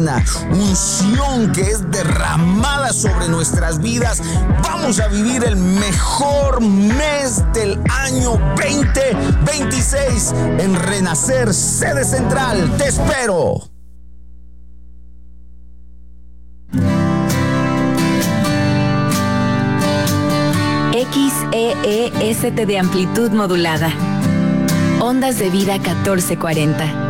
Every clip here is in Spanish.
una unción que es derramada sobre nuestras vidas. Vamos a vivir el mejor mes del año 2026 en Renacer, sede central. Te espero. XEEST de amplitud modulada. Ondas de vida 1440.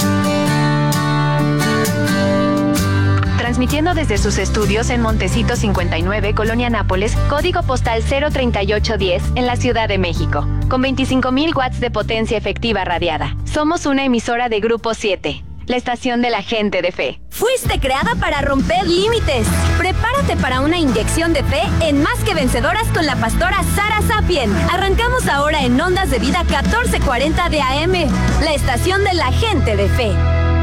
Transmitiendo desde sus estudios en Montecito 59, Colonia Nápoles, código postal 03810, en la Ciudad de México, con 25,000 watts de potencia efectiva radiada. Somos una emisora de Grupo 7, la estación de la gente de fe. Fuiste creada para romper límites. Prepárate para una inyección de fe en Más que Vencedoras con la pastora Sara Sapien. Arrancamos ahora en Ondas de Vida 1440 de AM, la estación de la gente de fe.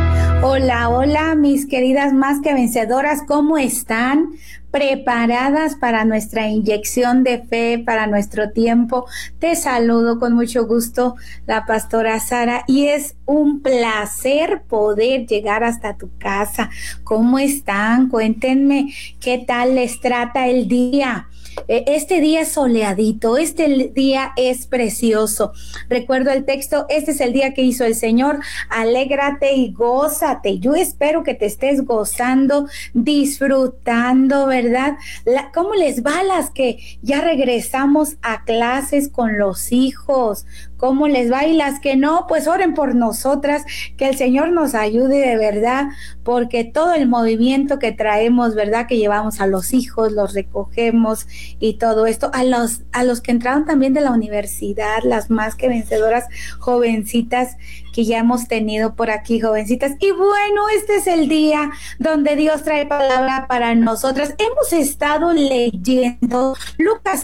Hola, hola, mis queridas Más que Vencedoras, ¿cómo están? ¿Preparadas para nuestra inyección de fe, para nuestro tiempo? Te saludo con mucho gusto, la pastora Sara, y es un placer poder llegar hasta tu casa. ¿Cómo están? Cuéntenme qué tal les trata el día. Este día es soleadito, este día es precioso. Recuerdo el texto, este es el día que hizo el Señor, alégrate y gózate. Yo espero que te estés gozando, disfrutando, ¿verdad? ¿Cómo les va a las que ya regresamos a clases con los hijos? ¿Cómo les va? Y las que no, pues oren por nosotras, que el Señor nos ayude de verdad, porque todo el movimiento que traemos, ¿verdad? Que llevamos a los hijos, los recogemos y todo esto, a los que entraron también de la universidad, las Más que Vencedoras jovencitas que ya hemos tenido por aquí, jovencitas. Y bueno, este es el día donde Dios trae palabra para nosotras. Hemos estado leyendo Lucas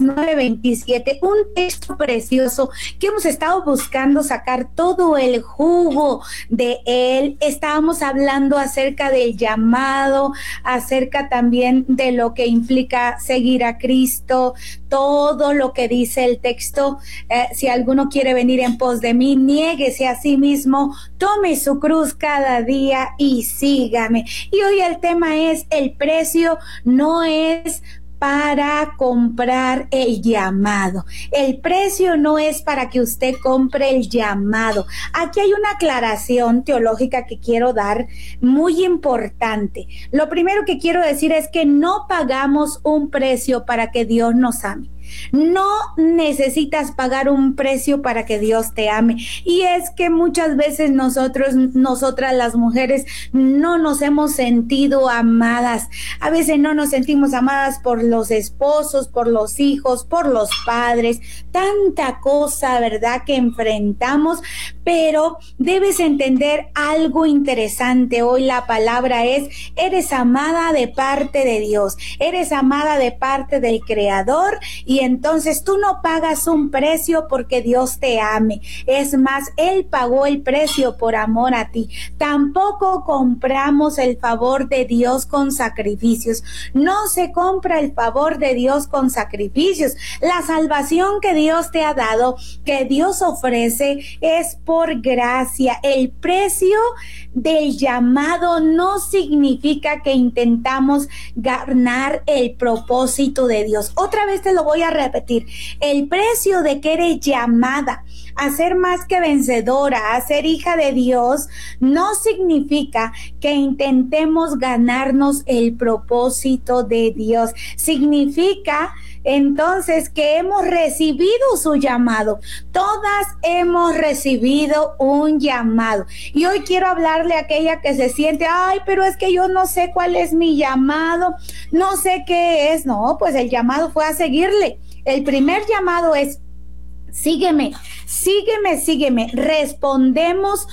9:27, un texto precioso que hemos estado buscando sacar todo el jugo de él. Estábamos hablando acerca del llamado, acerca también de lo que implica seguir a Cristo, todo lo que dice el texto. Si alguno quiere venir en pos de mí, niéguese a sí mismo, tome su cruz cada día y sígame. Y hoy el tema es: el precio no es para comprar el llamado. El precio no es para que usted compre el llamado. Aquí hay una aclaración teológica que quiero dar, muy importante. Lo primero que quiero decir es que no pagamos un precio para que Dios nos ame. No necesitas pagar un precio para que Dios te ame. Y es que muchas veces nosotras las mujeres no nos hemos sentido amadas. A veces no nos sentimos amadas por los esposos, por los hijos, por los padres. Tanta cosa, ¿verdad?, que enfrentamos. Pero debes entender algo interesante. Hoy la palabra es: eres amada de parte de Dios. Eres amada de parte del Creador. Y entonces tú no pagas un precio porque Dios te ame. Es más, Él pagó el precio por amor a ti. Tampoco compramos el favor de Dios con sacrificios. No se compra el favor de Dios con sacrificios. La salvación que Dios te ha dado, que Dios ofrece, es por gracia. El precio del llamado no significa que intentamos ganar el propósito de Dios. Otra vez te lo voy a repetir. El precio de que eres llamada a ser más que vencedora, a ser hija de Dios, no significa que intentemos ganarnos el propósito de Dios. Significa entonces que hemos recibido su llamado. Todas hemos recibido un llamado. Y hoy quiero hablarle a aquella que se siente: ay, pero es que yo no sé cuál es mi llamado, no sé qué es. No, pues el llamado fue a seguirle. El primer llamado es: sígueme, sígueme, sígueme. Respondemos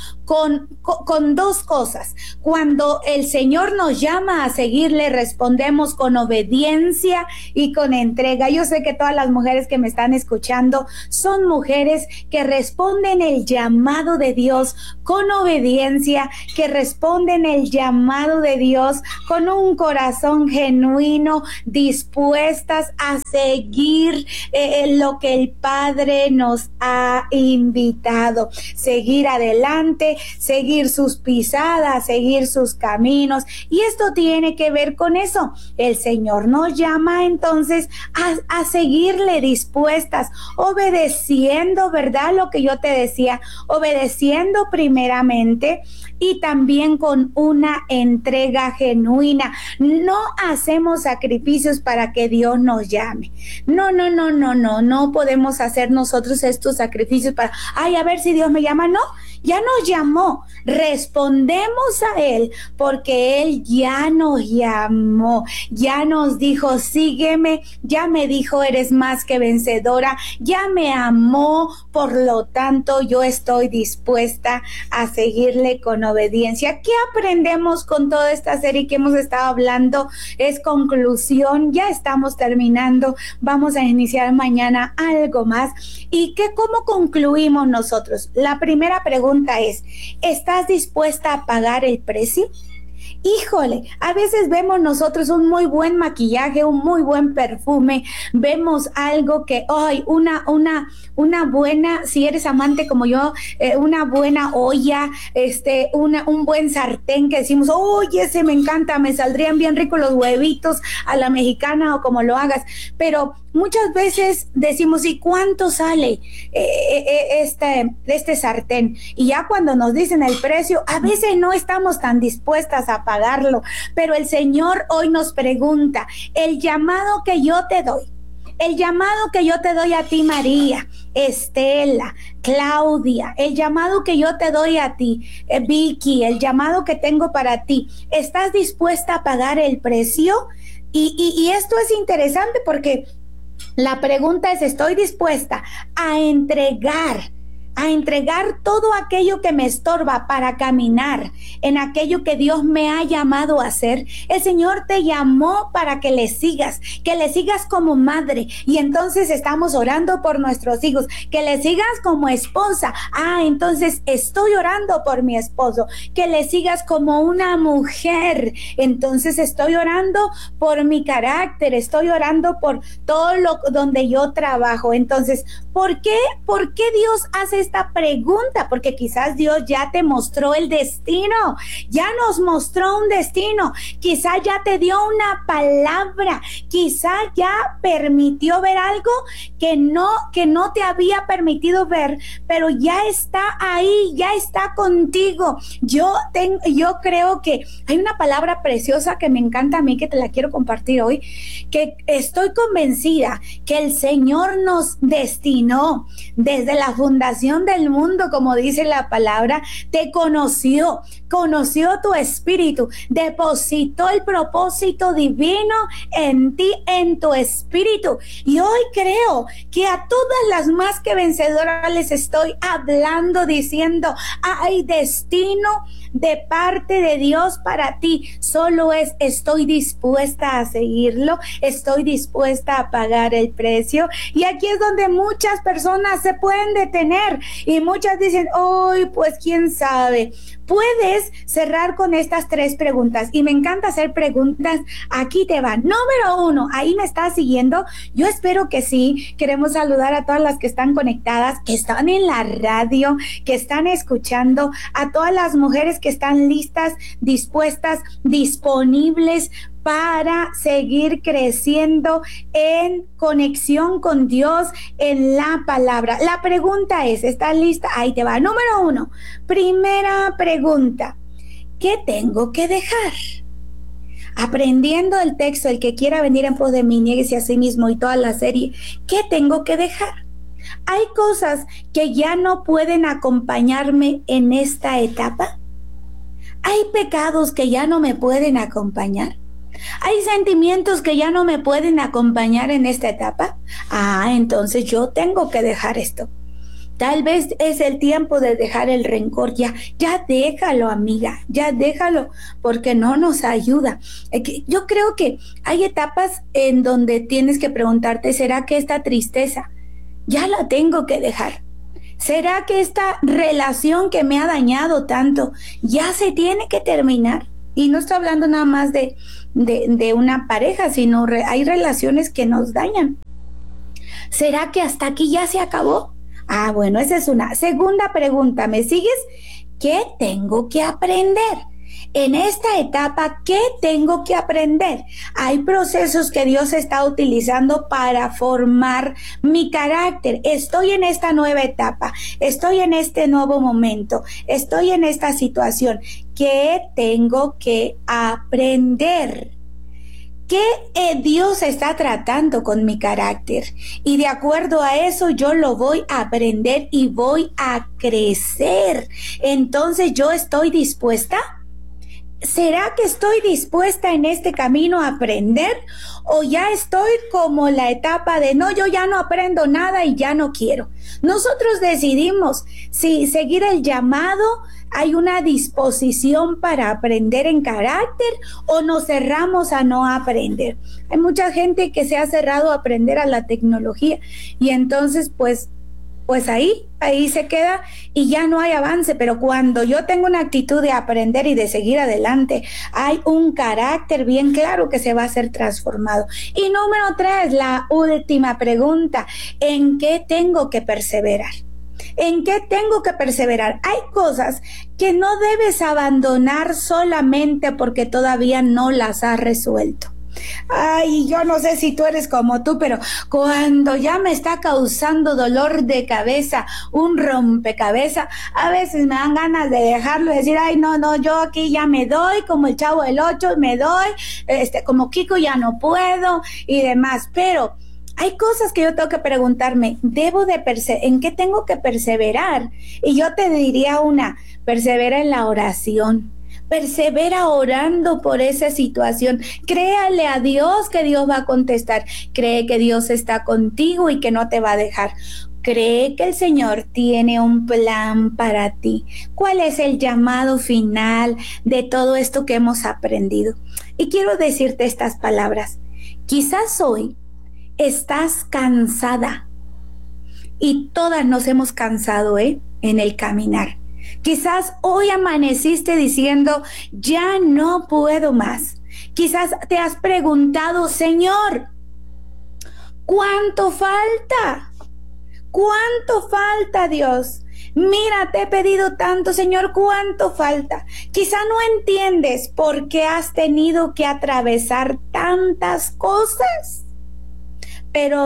con dos cosas. Cuando el Señor nos llama a seguirle, respondemos con obediencia y con entrega. Yo sé que todas las mujeres que me están escuchando son mujeres que responden el llamado de Dios con obediencia, que responden el llamado de Dios con un corazón genuino, dispuestas a seguir lo que el Padre nos ha invitado. Seguir adelante, que seguir sus pisadas, seguir sus caminos. Y esto tiene que ver con eso. El Señor nos llama entonces a seguirle dispuestas, obedeciendo, ¿verdad? Lo que yo te decía, obedeciendo primeramente y también con una entrega genuina. No hacemos sacrificios para que Dios nos llame. No podemos hacer nosotros estos sacrificios para, a ver si Dios me llama. No, ya nos llamó. Respondemos a Él porque Él ya nos llamó, ya nos dijo, sígueme, ya me dijo, eres más que vencedora, ya me amó, por lo tanto yo estoy dispuesta a seguirle con obediencia. ¿Qué aprendemos con toda esta serie que hemos estado hablando? Es conclusión, ya estamos terminando, vamos a iniciar mañana algo más. ¿Y cómo concluimos nosotros? La primera pregunta es, ¿estás dispuesta a pagar el precio? Híjole, a veces vemos nosotros un muy buen maquillaje, un muy buen perfume, vemos algo que, una buena, si eres amante como yo, una buena olla, un buen sartén que decimos, oye, ese me encanta, me saldrían bien ricos los huevitos a la mexicana o como lo hagas, pero muchas veces decimos, ¿y cuánto sale este sartén? Y ya cuando nos dicen el precio, a veces no estamos tan dispuestas a pagarlo, pero el Señor hoy nos pregunta, el llamado que yo te doy, a ti, María, Estela, Claudia, el llamado que yo te doy a ti, Vicky, el llamado que tengo para ti, ¿estás dispuesta a pagar el precio? Y esto es interesante porque la pregunta es, ¿estoy dispuesta a entregar todo aquello que me estorba para caminar en aquello que Dios me ha llamado a hacer? El Señor te llamó para que le sigas como madre, y entonces estamos orando por nuestros hijos, que le sigas como esposa. Entonces estoy orando por mi esposo, que le sigas como una mujer, entonces estoy orando por mi carácter, estoy orando por todo donde yo trabajo. Entonces, ¿por qué Dios hace esta pregunta? Porque quizás Dios ya te mostró el destino, ya nos mostró un destino, quizás ya te dio una palabra, quizás ya permitió ver algo que no te había permitido ver, pero ya está ahí, ya está contigo. Yo creo que hay una palabra preciosa que me encanta a mí, que te la quiero compartir hoy, que estoy convencida que el Señor nos destinó desde la fundación del mundo, como dice la palabra, te conoció tu espíritu, depositó el propósito divino en ti, en tu espíritu. Y hoy creo que a todas las más que vencedoras les estoy hablando, diciendo, hay destino de parte de Dios para ti. Solo estoy dispuesta a seguirlo, estoy dispuesta a pagar el precio. Y aquí es donde muchas personas se pueden detener y muchas dicen, pues quién sabe. Puedes cerrar con estas 3 preguntas, y me encanta hacer preguntas. Aquí te van. Número 1, ¿ahí me estás siguiendo? Yo espero que sí. Queremos saludar a todas las que están conectadas, que están en la radio, que están escuchando, a todas las mujeres que están listas, dispuestas, disponibles para seguir creciendo en conexión con Dios, en la palabra. La pregunta es, ¿estás lista? Ahí te va. Número 1, primera pregunta, ¿qué tengo que dejar? Aprendiendo el texto, el que quiera venir en pos de mí, niéguese a sí mismo, y toda la serie, ¿qué tengo que dejar? ¿Hay cosas que ya no pueden acompañarme en esta etapa? ¿Hay pecados que ya no me pueden acompañar? ¿Hay sentimientos que ya no me pueden acompañar en esta etapa? Entonces yo tengo que dejar esto. Tal vez es el tiempo de dejar el rencor. Ya déjalo, amiga, ya déjalo, porque no nos ayuda. Yo creo que hay etapas en donde tienes que preguntarte, ¿será que esta tristeza ya la tengo que dejar? ¿Será que esta relación que me ha dañado tanto ya se tiene que terminar? Y no estoy hablando nada más de una pareja, sino hay relaciones que nos dañan. ¿Será que hasta aquí ya se acabó? Bueno, esa es una. Segunda pregunta, ¿me sigues? ¿qué tengo que aprender? En esta etapa, ¿qué tengo que aprender? Hay procesos que Dios está utilizando para formar mi carácter. Estoy en esta nueva etapa, estoy en este nuevo momento, estoy en esta situación. ¿Qué tengo que aprender? ¿Qué Dios está tratando con mi carácter? Y de acuerdo a eso yo lo voy a aprender y voy a crecer. Entonces, ¿yo estoy dispuesta? ¿Será que estoy dispuesta en este camino a aprender? ¿O ya estoy como la etapa de no, yo ya no aprendo nada y ya no quiero? Nosotros decidimos si seguir el llamado. ¿Hay una disposición para aprender en carácter o nos cerramos a no aprender? Hay mucha gente que se ha cerrado a aprender a la tecnología y entonces pues ahí se queda y ya no hay avance. Pero cuando yo tengo una actitud de aprender y de seguir adelante, hay un carácter bien claro que se va a ser transformado. Y número 3, la última pregunta: ¿en qué tengo que perseverar? ¿En qué tengo que perseverar? Hay cosas que no debes abandonar solamente porque todavía no las has resuelto. Ay, yo no sé si tú eres como tú, pero cuando ya me está causando dolor de cabeza, un rompecabezas, a veces me dan ganas de dejarlo y decir, ay, no, yo aquí ya me doy, como el Chavo del 8, me doy, como Kiko ya no puedo y demás. Pero hay cosas que yo tengo que preguntarme, ¿en qué tengo que perseverar? Y yo te diría persevera en la oración. Persevera orando por esa situación. Créale a Dios que Dios va a contestar. Cree que Dios está contigo y que no te va a dejar. Cree que el Señor tiene un plan para ti. ¿Cuál es el llamado final de todo esto que hemos aprendido? Y quiero decirte estas palabras. Quizás hoy estás cansada y todas nos hemos cansado, en el caminar. Quizás hoy amaneciste diciendo, ya no puedo más. Quizás te has preguntado, Señor, ¿cuánto falta? ¿Cuánto falta, Dios? Mira, te he pedido tanto, Señor, ¿cuánto falta? Quizá no entiendes por qué has tenido que atravesar tantas cosas, pero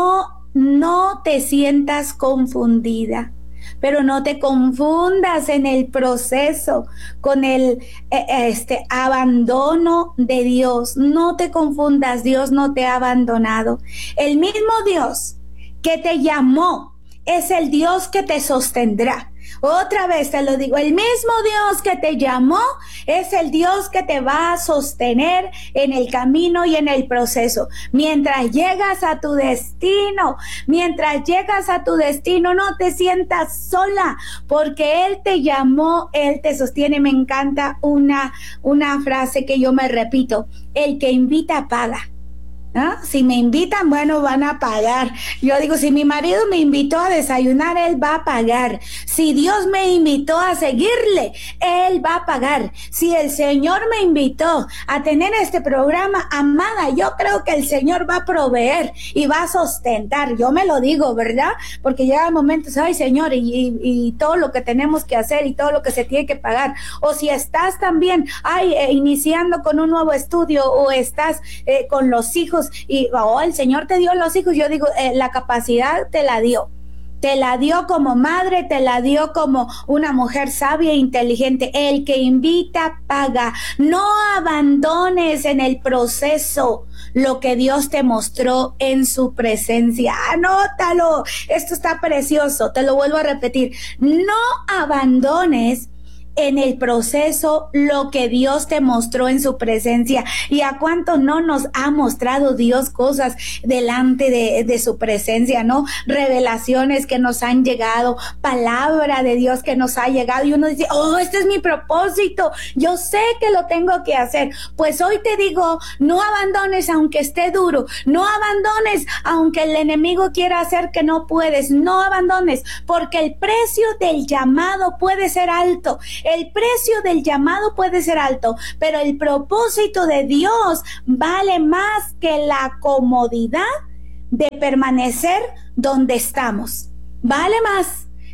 no te sientas confundida. Pero no te confundas en el proceso con el abandono de Dios. No te confundas, Dios no te ha abandonado. El mismo Dios que te llamó es el Dios que te sostendrá. Otra vez te lo digo, el mismo Dios que te llamó es el Dios que te va a sostener en el camino y en el proceso. Mientras llegas a tu destino, no te sientas sola, porque Él te llamó, Él te sostiene. Me encanta una frase que yo me repito: el que invita paga. ¿Ah? Si me invitan, bueno, van a pagar. Yo digo, si mi marido me invitó a desayunar, él va a pagar. Si Dios me invitó a seguirle, Él va a pagar. Si el Señor me invitó a tener este programa, amada, yo creo que el Señor va a proveer y va a sustentar. Yo me lo digo, ¿verdad? Porque llega momentos, ay, Señor, y todo lo que tenemos que hacer y todo lo que se tiene que pagar. O si estás también, iniciando con un nuevo estudio, o estás con los hijos, y el Señor te dio los hijos. Yo digo, la capacidad te la dio como madre, te la dio como una mujer sabia e inteligente. El que invita paga. No abandones en el proceso lo que Dios te mostró en su presencia. Anótalo, esto está precioso, te lo vuelvo a repetir. No abandones en el proceso lo que Dios te mostró en su presencia. ¿Y a cuánto no nos ha mostrado Dios cosas delante de su presencia, no? Revelaciones que nos han llegado, palabra de Dios que nos ha llegado, y uno dice, este es mi propósito, yo sé que lo tengo que hacer. Pues hoy te digo, no abandones aunque esté duro, no abandones aunque el enemigo quiera hacer que no puedes, no abandones, porque el precio del llamado puede ser alto. El precio del llamado puede ser alto, pero el propósito de Dios vale más que la comodidad de permanecer donde estamos. Vale más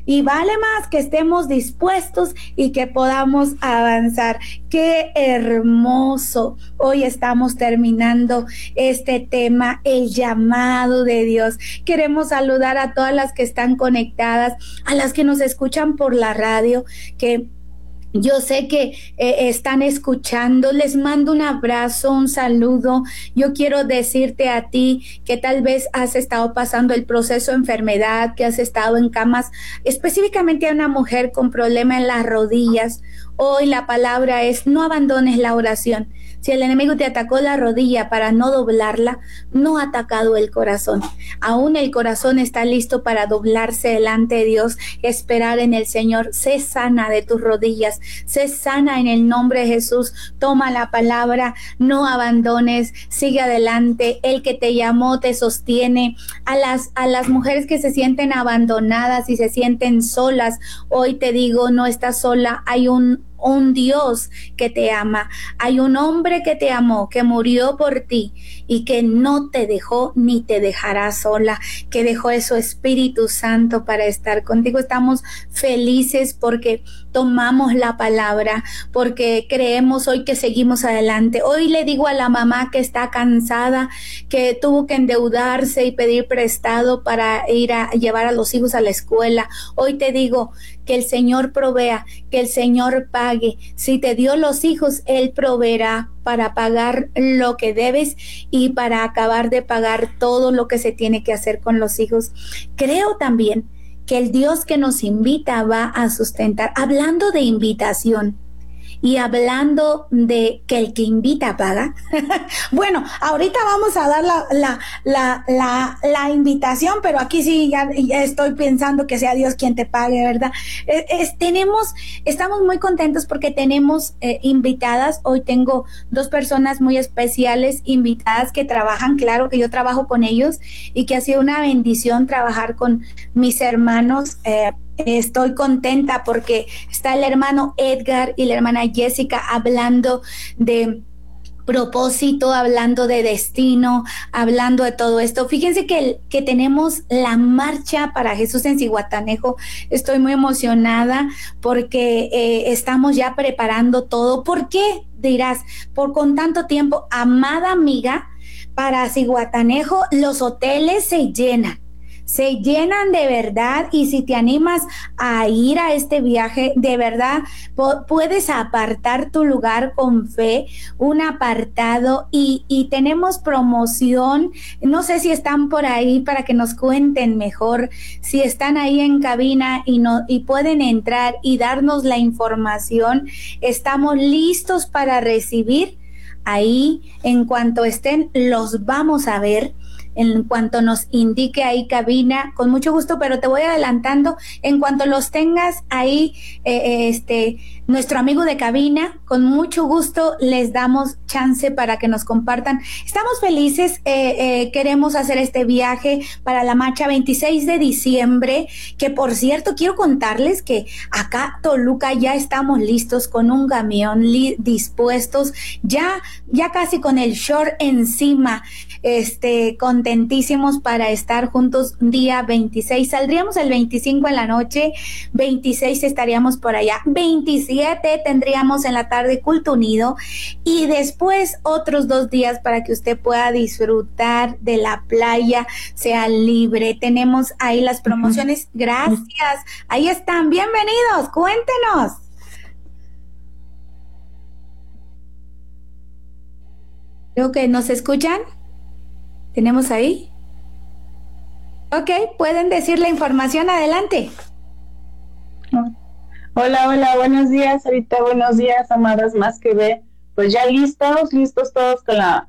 y vale más que estemos dispuestos y que podamos avanzar. Qué hermoso. Hoy estamos terminando este tema, el llamado de Dios. Queremos saludar a todas las que están conectadas, a las que nos escuchan por la radio, que yo sé que están escuchando. Les mando un abrazo, un saludo. Yo quiero decirte a ti que tal vez has estado pasando el proceso de enfermedad, que has estado en camas, específicamente a una mujer con problema en las rodillas. Hoy la palabra es: no abandones la oración. Si el enemigo te atacó la rodilla para no doblarla, no ha atacado el corazón. Aún el corazón está listo para doblarse delante de Dios, esperar en el Señor. Sé sana de tus rodillas, sé sana en el nombre de Jesús. Toma la palabra, no abandones, sigue adelante. El que te llamó te sostiene. A las mujeres que se sienten abandonadas y se sienten solas, hoy te digo, no estás sola. Hay un Dios que te ama, hay un hombre que te amó, que murió por ti y que no te dejó ni te dejará sola, que dejó de su Espíritu Santo para estar contigo. Estamos felices porque tomamos la palabra, porque creemos hoy que seguimos adelante. Hoy le digo a la mamá que está cansada, que tuvo que endeudarse y pedir prestado para ir a llevar a los hijos a la escuela. Hoy te digo que el Señor provea, que el Señor pague. Si te dio los hijos, Él proveerá para pagar lo que debes y para acabar de pagar todo lo que se tiene que hacer con los hijos. Creo también que el Dios que nos invita va a sustentar. Hablando de invitación y hablando de que el que invita paga, bueno, ahorita vamos a dar la invitación, pero aquí sí ya estoy pensando que sea Dios quien te pague, ¿verdad? Estamos muy contentos porque tenemos invitadas. Hoy tengo 2 personas muy especiales invitadas que trabajan, claro que yo trabajo con ellos y que ha sido una bendición trabajar con mis hermanos. Estoy contenta porque está el hermano Edgar y la hermana Jessica hablando de propósito, hablando de destino, hablando de todo esto. Fíjense que tenemos la marcha para Jesús en Zihuatanejo. Estoy muy emocionada porque estamos ya preparando todo. ¿Por qué? Dirás, con tanto tiempo, amada amiga, para Zihuatanejo los hoteles se llenan de verdad, y si te animas a ir a este viaje, de verdad puedes apartar tu lugar con fe, un apartado, y tenemos promoción. No sé si están por ahí para que nos cuenten mejor, si están ahí en cabina y pueden entrar y darnos la información. Estamos listos para recibir. Ahí, en cuanto estén, los vamos a ver. En cuanto nos indique ahí cabina, con mucho gusto, pero te voy adelantando, en cuanto los tengas ahí, nuestro amigo de cabina, con mucho gusto les damos chance para que nos compartan. Estamos felices, queremos hacer este viaje para la marcha 26 de diciembre, que por cierto, quiero contarles que acá Toluca ya estamos listos con un camión dispuestos, ya casi con el short encima, contentísimos para estar juntos día 26. Saldríamos el 25 en la noche, 26 estaríamos por allá, 27 tendríamos en la tarde culto unido, y después otros 2 días para que usted pueda disfrutar de la playa, sea libre. Tenemos ahí las promociones. Gracias, ahí están, bienvenidos, cuéntenos. Creo que nos escuchan. ¿Tenemos ahí? Ok, pueden decir la información, adelante. Hola, buenos días, Sarita, buenos días, amadas más que ve. Pues ya listos todos con la...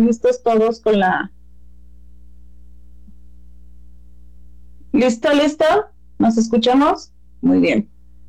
¿Listo? ¿Nos escuchamos? Muy bien.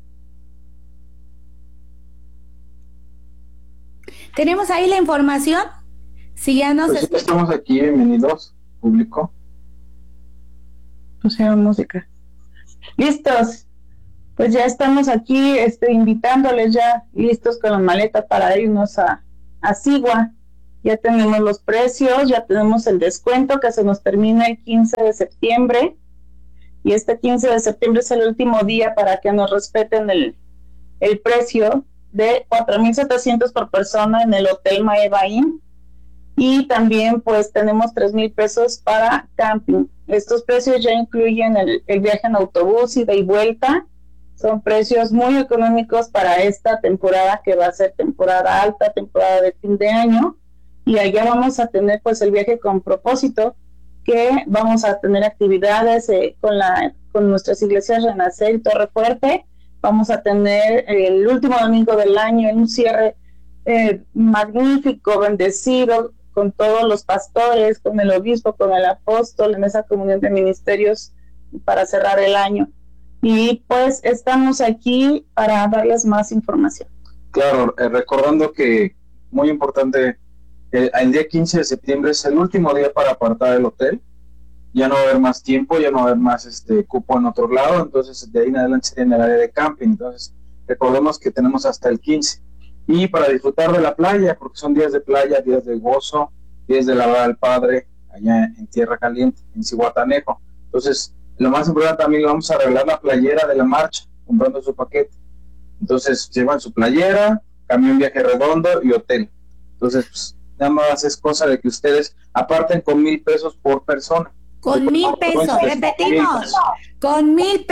¿Tenemos ahí la información? Si ya nos pues estamos aquí, bienvenidos, público. Pusieron música. Listos. Pues ya estamos aquí, invitándoles ya, listos con la maleta para irnos a Sigua. Ya tenemos los precios, ya tenemos el descuento que se nos termina el 15 de septiembre. y este 15 de septiembre es el último día para que nos respeten el precio de 4,700 por persona en el Hotel Maeva Inn, y también pues tenemos 3,000 pesos para camping. Estos precios ya incluyen el viaje en autobús, ida y vuelta. Son precios muy económicos para esta temporada, que va a ser temporada alta, temporada de fin de año, y allá vamos a tener pues el viaje con propósito, que vamos a tener actividades con nuestras iglesias Renacer y Torre Fuerte. Vamos a tener el último domingo del año un cierre magnífico, bendecido, con todos los pastores, con el obispo, con el apóstol, en esa comunión de ministerios para cerrar el año. Y pues estamos aquí para darles más información. Claro, recordando que muy importante, el día 15 de septiembre es el último día para apartar el hotel. Ya no va a haber más tiempo, ya no va a haber más cupo en otro lado, entonces de ahí en adelante sería en el área de camping. Entonces recordemos que tenemos hasta el 15. Y para disfrutar de la playa, porque son días de playa, días de gozo, días de lavar al Padre allá en Tierra Caliente, en Zihuatanejo. Entonces, lo más importante también, le vamos a regalar la playera de la marcha, comprando su paquete. Entonces, llevan su playera, camión viaje redondo y hotel. Entonces, pues, nada más es cosa de que ustedes aparten con 1,000 pesos por persona. Con 1,000 pesos, repetimos, con 1,000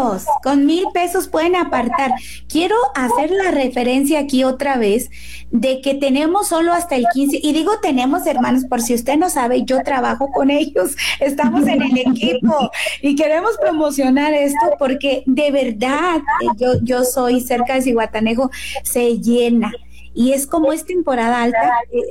pesos pueden apartar. Quiero hacer la referencia aquí otra vez de que tenemos solo hasta el 15, y digo tenemos, hermanos, por si usted no sabe, yo trabajo con ellos, estamos en el equipo y queremos promocionar esto porque de verdad, yo soy cerca de Zihuatanejo, se llena, y es como es temporada alta,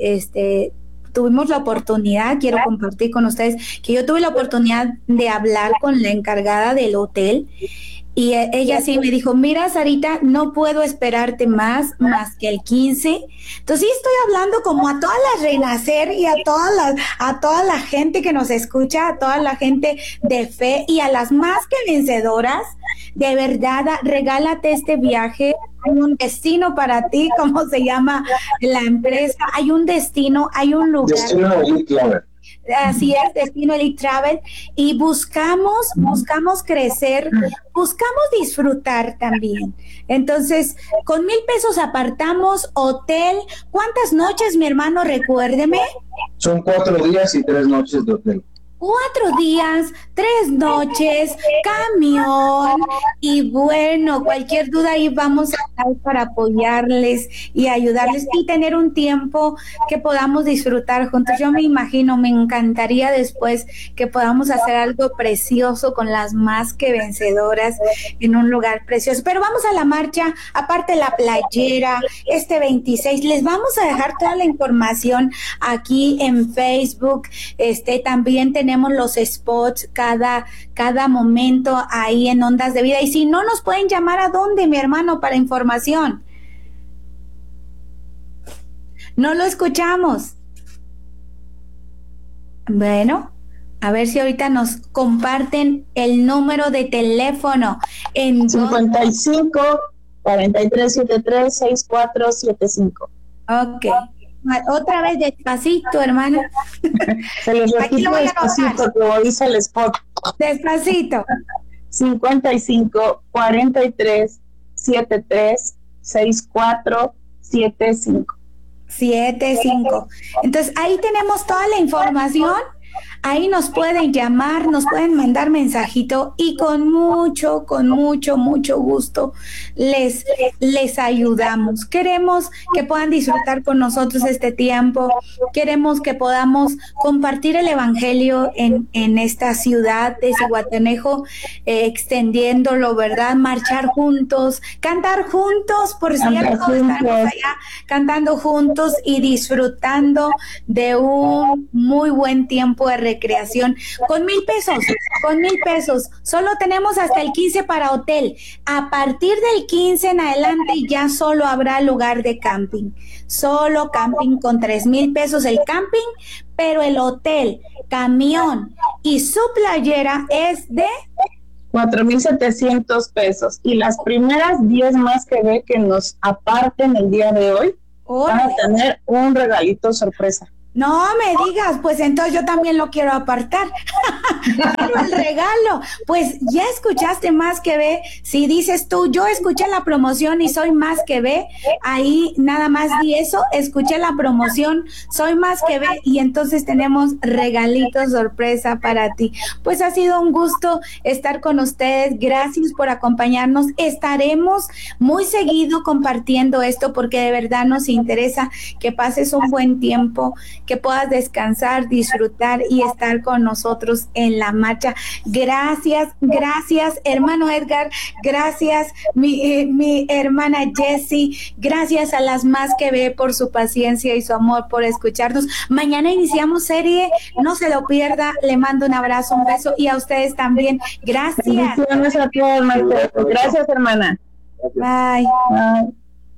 tuvimos la oportunidad, quiero compartir con ustedes, que yo tuve la oportunidad de hablar con la encargada del hotel, y ella sí me dijo, mira, Sarita, no puedo esperarte más que el 15. Entonces sí estoy hablando como a todas las Renacer y a toda la gente que nos escucha, a toda la gente de fe y a las más que vencedoras. De verdad, regálate este viaje. Hay un destino para ti, ¿cómo se llama la empresa? Hay un destino, hay un lugar. Destino Elite Travel. Así es, Destino Elite Travel, y buscamos crecer, buscamos disfrutar también. Entonces, con 1,000 pesos apartamos hotel. ¿Cuántas noches, mi hermano? Recuérdeme. Son 4 días y 3 noches de hotel. 4 días, 3 noches, camión, y bueno, cualquier duda ahí vamos a estar para apoyarles y ayudarles y tener un tiempo que podamos disfrutar juntos. Yo me imagino, me encantaría después que podamos hacer algo precioso con las más que vencedoras en un lugar precioso. Pero vamos a la marcha, aparte la playera, 26, les vamos a dejar toda la información aquí en Facebook. También tenemos los spots cada momento ahí en Ondas de Vida, y si no nos pueden llamar, ¿a dónde, mi hermano, para información? No lo escuchamos. Bueno, a ver si ahorita nos comparten el número de teléfono en 55 4373 6475. Ok. Otra vez despacito, hermano. Se los repito despacito, como dice el spot. Despacito. 55 43 73 64 75. Entonces ahí tenemos toda la información. Ahí nos pueden llamar, nos pueden mandar mensajito, y con mucho gusto les ayudamos. Queremos que puedan disfrutar con nosotros este tiempo. Queremos que podamos compartir el evangelio en esta ciudad de Zihuatanejo, extendiéndolo, ¿verdad? Marchar juntos, cantar juntos, por cierto, estamos allá cantando juntos y disfrutando de un muy buen tiempo de recreación. Con 1,000 pesos, solo tenemos hasta el 15 para hotel. A partir del 15 en adelante ya solo habrá lugar de camping, solo camping con 3,000 pesos el camping, pero el hotel, camión y su playera es de 4,700 pesos, y las primeras 10 más que nos aparten el día de hoy van a tener un regalito sorpresa. No me digas, pues entonces yo también lo quiero apartar. Quiero el regalo. Pues ya escuchaste Más que Ve. Si dices tú, yo escuché la promoción y soy Más que Ve, ahí nada más di eso, escuché la promoción, soy Más que Ve, y entonces tenemos regalitos sorpresa para ti. Pues ha sido un gusto estar con ustedes. Gracias por acompañarnos. Estaremos muy seguido compartiendo esto porque de verdad nos interesa que pases un buen tiempo, que puedas descansar, disfrutar y estar con nosotros en la marcha. Gracias, hermano Edgar, gracias, mi hermana Jessie, gracias a las Más que Ve por su paciencia y su amor, por escucharnos. Mañana iniciamos serie, no se lo pierda, le mando un abrazo, un beso, y a ustedes también. Gracias. Bendiciones a todos, maestro. Gracias, hermana. Bye. Bye.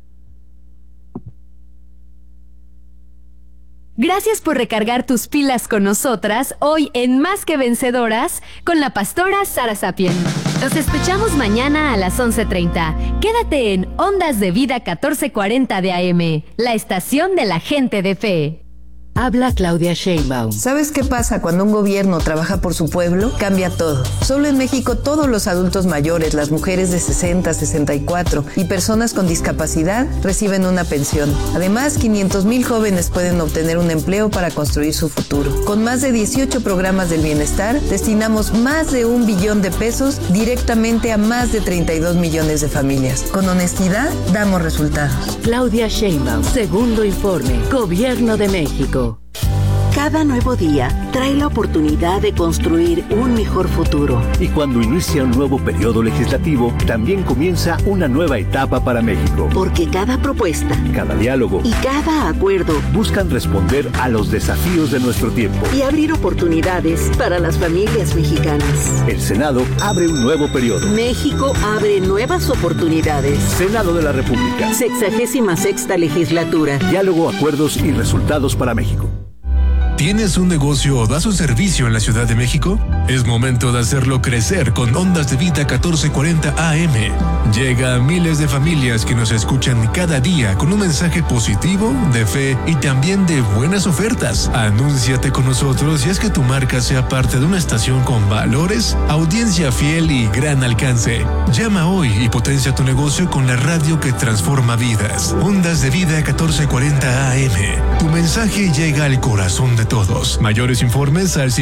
Gracias por recargar tus pilas con nosotras hoy en Más que Vencedoras con la pastora Sara Sapien. Nos escuchamos mañana a las 11:30. Quédate en Ondas de Vida 1440 de AM, la estación de la gente de fe. Habla Claudia Sheinbaum. ¿Sabes qué pasa cuando un gobierno trabaja por su pueblo? Cambia todo. Solo en México todos los adultos mayores, las mujeres de 60, 64 y personas con discapacidad reciben una pensión. Además, 500,000 jóvenes pueden obtener un empleo para construir su futuro. Con más de 18 programas del bienestar, destinamos más de $1 billón directamente a más de 32 millones de familias. Con honestidad, damos resultados. Claudia Sheinbaum, segundo informe, Gobierno de México. Cada nuevo día trae la oportunidad de construir un mejor futuro. Y cuando inicia un nuevo periodo legislativo, también comienza una nueva etapa para México. Porque cada propuesta, cada diálogo y cada acuerdo buscan responder a los desafíos de nuestro tiempo y abrir oportunidades para las familias mexicanas. El Senado abre un nuevo periodo. México abre nuevas oportunidades. Senado de la República. 66ª legislatura. Diálogo, acuerdos y resultados para México. ¿Tienes un negocio o das un servicio en la Ciudad de México? Es momento de hacerlo crecer con Ondas de Vida 1440 AM. Llega a miles de familias que nos escuchan cada día con un mensaje positivo, de fe y también de buenas ofertas. Anúnciate con nosotros y haz que tu marca sea parte de una estación con valores, audiencia fiel y gran alcance. Llama hoy y potencia tu negocio con la radio que transforma vidas. Ondas de Vida 1440 AM. Tu mensaje llega al corazón de todos. Mayores informes al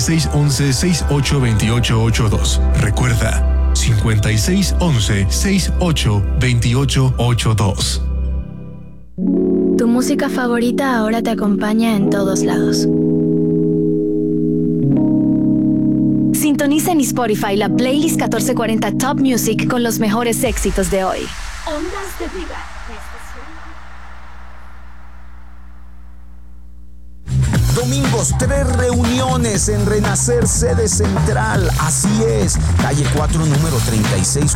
5611-682882. Recuerda, 5611-682882. Tu música favorita ahora te acompaña en todos lados. Sintoniza en Spotify la playlist 1440 Top Music con los mejores éxitos de hoy. Ondas de Vida. Domingos, 3 reuniones en Renacer, sede central. Así es, calle 4, número 36.